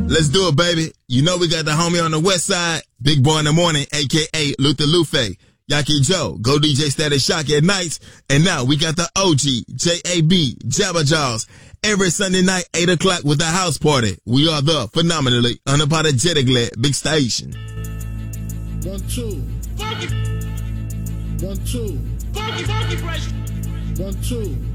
Let's do it, baby. You know we got the homie on the west side, Big Boy in the morning, a.k.a. Luther Lufe, Yaki Joe, Go DJ Static Shock at nights, and now we got the OG, J.A.B., Jabba Jaws, every Sunday night, 8 o'clock with the house party. We are the phenomenally, unapologetically big station. 1, 2. Funky. 1, 2. Funky fresh. 1, 2.